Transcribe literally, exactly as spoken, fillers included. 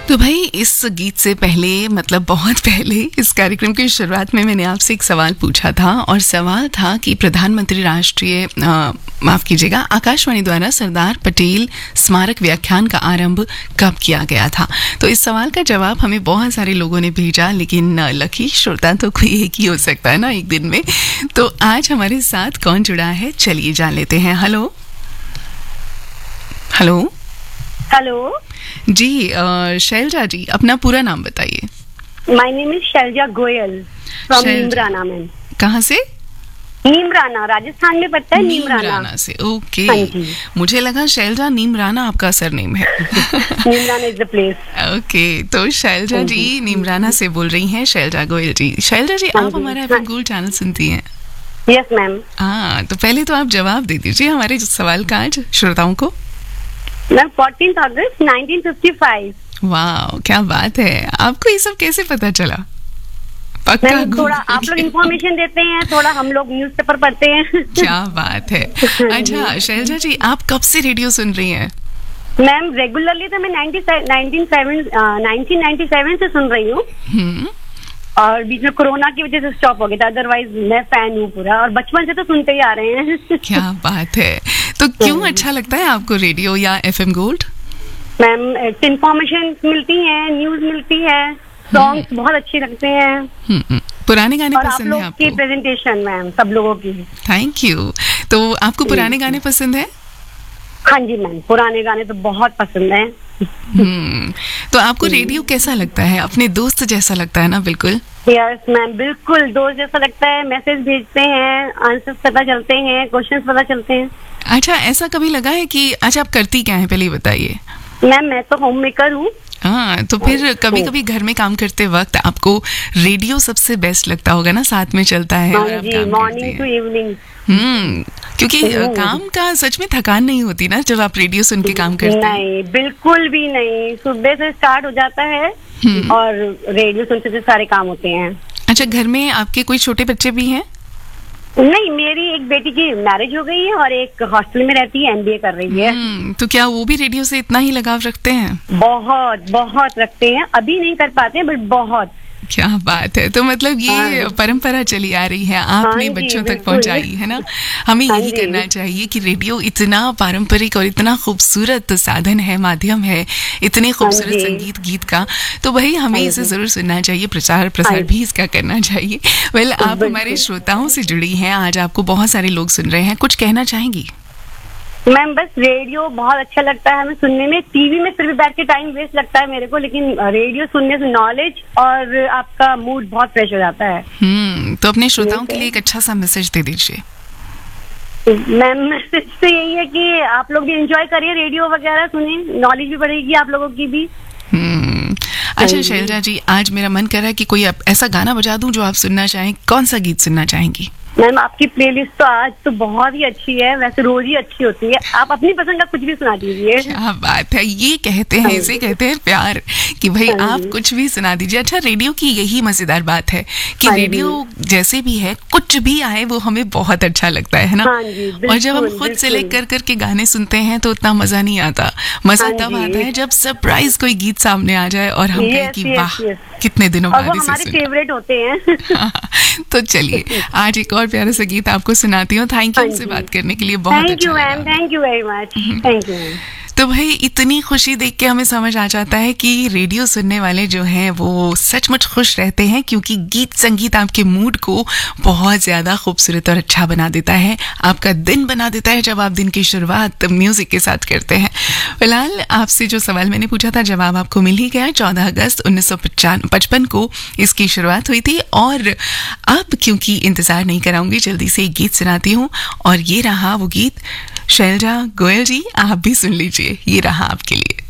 तो भाई इस गीत से पहले मतलब बहुत पहले इस कार्यक्रम की शुरुआत में मैंने आपसे एक सवाल पूछा था और सवाल था कि प्रधानमंत्री राष्ट्रीय माफ कीजिएगा आकाशवाणी द्वारा सरदार पटेल स्मारक व्याख्यान का आरंभ कब किया गया था। तो इस सवाल का जवाब हमें बहुत सारे लोगों ने भेजा, लेकिन लकी श्रोता तो कोई एक ही हो सकता है ना एक दिन में। तो आज हमारे साथ कौन जुड़ा है, चलिए जान लेते हैं। हेलो हेलो हेलो जी, शैलजा जी अपना पूरा नाम बताइए। My name is Selja Goyal from Neemrana. Ma'am कहाँ से? नीमराना, राजस्थान में पड़ता है। नीमराना, नीमराना से, ओके। मुझे लगा शैलजा नीमराना आपका सरनेम है। Neemrana is the place. Okay, तो शैलजा जी नीमराना से बोल रही हैं, शैलजा गोयल जी। शैलजा जी आप हमारा एफएम गोल्ड चैनल सुनती हैं? Yes ma'am. हाँ, तो पहले तो आप जवाब दे दीजिए हमारे सवाल का आज श्रोताओं को। मैम फोर्टीन्थ अगस्त नाइनटीन फिफ्टी फाइव। वाह, क्या बात है। आपको ये सब कैसे पता चला? पक्का थोड़ा आप लोग इन्फॉर्मेशन देते हैं, थोड़ा हम लोग न्यूज़पेपर पढ़ते हैं। क्या बात है। अच्छा शैलजा जी, आप कब से रेडियो सुन रही हैं? मैम रेगुलरली तो मैं नाइनटीन नाइन्टी सेवन से सुन रही हूँ और बीच में कोरोना की वजह से स्टॉप हो गया था, अदरवाइज मैं फैन हूँ पूरा और बचपन से तो सुनते ही आ रहे हैं। क्या बात है। तो क्यों अच्छा लगता है आपको रेडियो या एफएम गोल्ड? मैम इन्फॉर्मेशन मिलती है, न्यूज मिलती है, सॉन्ग्स बहुत अच्छे लगते हैं। पुराने गाने और पसंद है आपको? आपकी प्रेजेंटेशन मैम सब लोगों की। Thank you. तो आपको पुराने गाने पसंद है? हाँ जी मैम, पुराने गाने तो बहुत पसंद है। हम्म, तो आपको रेडियो कैसा लगता है? अपने दोस्त जैसा लगता है ना? बिल्कुल यस मैम, बिल्कुल दोस्त जैसा लगता है। मैसेज भेजते हैं, आंसर्स पता चलते हैं, क्वेश्चंस पता चलते हैं। अच्छा, ऐसा कभी लगा है कि अच्छा आप करती क्या है पहले बताइए? मैम मैं तो होम मेकर हूँ। हाँ, तो फिर कभी कभी घर में काम करते वक्त आपको रेडियो सबसे बेस्ट लगता होगा ना, साथ में चलता है और आप काम मॉर्निंग टू इवनिंग। हम्म, क्योंकि काम का सच में थकान नहीं होती ना जब आप रेडियो सुन के काम करते हैं? नहीं, बिल्कुल भी नहीं। सुबह से स्टार्ट हो जाता है और रेडियो सुनते से सारे काम होते हैं। अच्छा, घर में आपके कोई छोटे बच्चे भी हैं? नहीं, मेरी एक बेटी की मैरिज हो गई है और एक हॉस्टल में रहती है, एमबीए कर रही है। तो क्या वो भी रेडियो से इतना ही लगाव रखते हैं? बहुत बहुत रखते हैं, अभी नहीं कर पाते बट बहुत। क्या बात है। तो मतलब ये परंपरा चली आ रही है, आपने बच्चों तक पहुंचाई है ना। हमें यही करना चाहिए कि रेडियो इतना पारंपरिक और इतना खूबसूरत साधन है, माध्यम है, इतने खूबसूरत संगीत गीत का, तो भाई हमें इसे जरूर सुनना चाहिए, प्रचार प्रसार भी इसका करना चाहिए। वेल, आप हमारे श्रोताओं से जुड़ी हैं, आज आपको बहुत सारे लोग सुन रहे हैं, कुछ कहना चाहेंगी? मैम बस रेडियो बहुत अच्छा लगता है हमें सुनने में। टीवी में फिर भी बैठ के टाइम वेस्ट लगता है मेरे को, लेकिन रेडियो सुनने से नॉलेज और आपका मूड बहुत फ्रेश हो जाता है। हम्म, तो अपने श्रोताओं के लिए एक अच्छा सा मैसेज दे दीजिए। मैम मैसेज तो यही है कि आप लोग भी एंजॉय करिए, रेडियो वगैरह सुनिए, नॉलेज भी बढ़ेगी आप लोगों की भी। हम्म, अच्छा शैलजा जी, आज मेरा मन कर रहा है कि कोई ऐसा गाना बजा दूं जो आप सुनना चाहें। कौन सा गीत सुनना चाहेंगी? मैम आपकी प्लेलिस्ट तो आज तो बहुत ही अच्छी है, वैसे रोज ही अच्छी होती है। आप अपनी पसंद का कुछ भी सुना दीजिए। क्या बात है, ये कहते हैं, इसे कहते हैं प्यार, कि भाई आप कुछ भी सुना दीजिए। अच्छा, रेडियो की यही मजेदार बात है कि रेडियो जैसे भी है, कुछ भी आए वो हमें बहुत अच्छा लगता है ना। और जब हम खुद सेलेक्ट कर करके गाने सुनते हैं तो उतना मजा नहीं आता। मजा तब आता है जब सरप्राइज कोई गीत सामने आ जाए और हम कहें कि वाह, कितने दिनों बाद इसे हमारे फेवरेट होते हैं। तो चलिए आज एक और प्यारा सा गीत आपको सुनाती हूँ। थैंक यू हमसे बात करने के लिए, बहुत अच्छा लगा। Thank you ma'am, thank you very much, thank you. तो भाई इतनी खुशी देख के हमें समझ आ जाता है कि रेडियो सुनने वाले जो हैं वो सचमुच खुश रहते हैं, क्योंकि गीत संगीत आपके मूड को बहुत ज्यादा खूबसूरत और अच्छा बना देता है, आपका दिन बना देता है जब आप दिन की शुरुआत म्यूजिक के साथ करते हैं। फिलहाल आपसे जो सवाल मैंने पूछा था जवाब आपको मिल ही गया। चौदह अगस्त उन्नीस सौ पचपन को इसकी शुरुआत हुई थी और अब क्योंकि इंतजार नहीं कराऊंगी, जल्दी से एक गीत सुनाती हूँ और ये रहा वो गीत। शैलजा गोयल जी, आप भी सुन लीजिए, ये रहा आपके लिए।